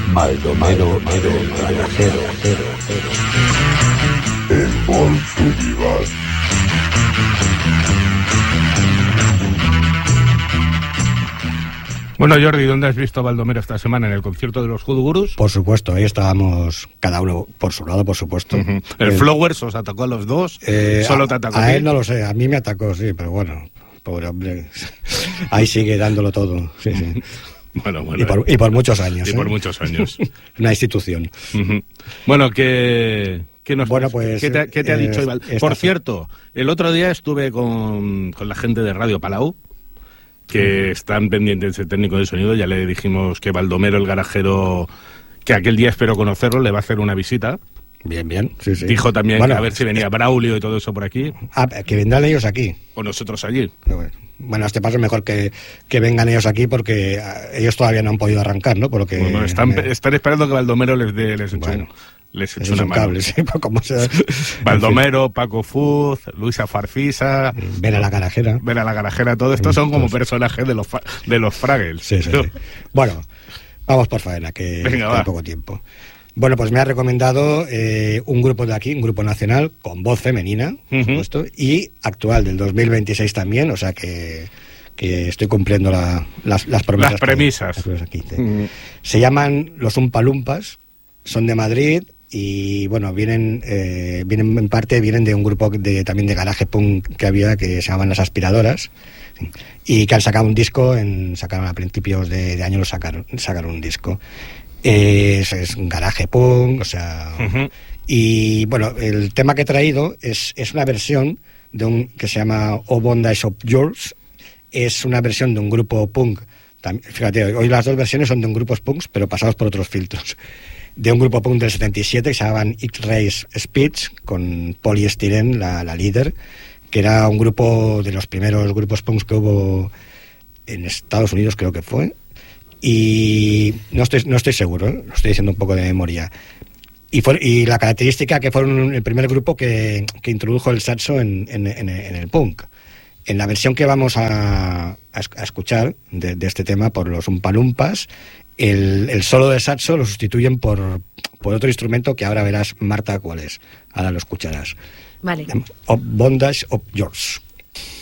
Baldomero Garajero. En Portugal. Bueno, Jordi, ¿dónde has visto a Baldomero esta semana? ¿En el concierto de los Hood Gurus? Por supuesto, ahí estábamos cada uno por su lado, por supuesto. Uh-huh. ¿El Flowers os atacó a los dos? ¿Solo te atacó a él? No lo sé, a mí me atacó, sí, pero bueno, pobre hombre. Ahí sigue dándolo todo, sí. Bueno. Y por muchos años. Y por muchos años. Una institución. Uh-huh. Bueno, ¿qué te ha dicho Ival? Por cierto, el otro día estuve con la gente de Radio Palau, que están pendientes del técnico de sonido. Ya le dijimos que Baldomero, el garajero, que aquel día espero conocerlo, le va a hacer una visita. Bien, sí. Dijo también que a ver si venía Braulio y todo eso por aquí. Que vendrán ellos aquí. O nosotros allí. Bueno, a este paso es mejor que vengan ellos aquí, porque ellos todavía no han podido arrancar, ¿no? Por lo que bueno, están esperando que Baldomero les eche una mano. Cable, sí, como sea. Baldomero, Paco Fuz, Luisa Farfisa, Ven a la garajera, todo esto son como personajes de los Fraggles. Sí. Bueno, vamos por faena, que hay poco tiempo. Bueno, pues me ha recomendado un grupo de aquí, un grupo nacional con voz femenina, por supuesto, y actual del 2026 también, o sea que estoy cumpliendo las promesas. Las premisas. Aquí, sí. Se llaman Los Umpalumpas, son de Madrid y bueno, vienen en parte de un grupo también de garaje punk que había, que se llamaban Las Aspiradoras, y que al sacar un disco, sacaron a principios de año, sacaron un disco. Es un garaje punk, o sea... Uh-huh. Y bueno, el tema que he traído es una versión que se llama O Bondage of Yours. Es una versión de un grupo punk. Fíjate, hoy las dos versiones son de un grupo punk, pero pasados por otros filtros. De un grupo punk del 77 que se llamaban X-Rays Speech, con Polly Stiren, la líder, que era un grupo de los primeros grupos punks que hubo en Estados Unidos, creo que fue. Y no estoy seguro, lo estoy diciendo un poco de memoria. Y la característica que fueron el primer grupo que introdujo el saxo en el punk. En la versión que vamos a escuchar de este tema por los Umpalumpas, el solo de saxo lo sustituyen por otro instrumento que ahora verás, Marta, cuál es. Ahora lo escucharás. Vale. Bondage of Yours.